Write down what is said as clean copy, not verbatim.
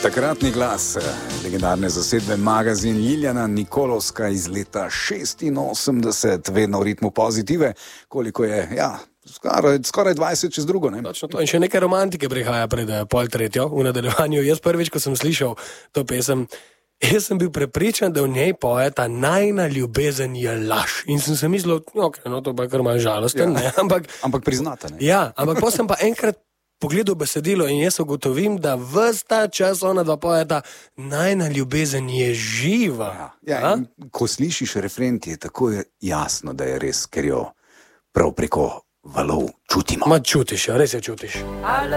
Takratni glas legendarne zasedbe magazin Ljiljana Nikolovska iz leta 86, vedno v ritmu pozitive, koliko je, skoraj 20 čez drugo. Ne? Točno to. In še nekaj romantike prihaja pred pol tretjo v nadaljevanju. Jaz prvič, ko sem slišal to pesem, jaz sem bil prepričan, da v njej poje ta najina ljubezen je laž. In sem se mislil, to pa je kar malo žalosten, ne? Ampak priznata, ne? Ja, ampak potem sem pa enkrat pogledal besedilo in jaz ugotovim, da ves ta čas ona dva pojeta, najina ljubezen je živa. Ko slišiš refren, ti je tako jasno, da je res, ker jo prav preko valov čutimo. Čutiš, res jo čutiš.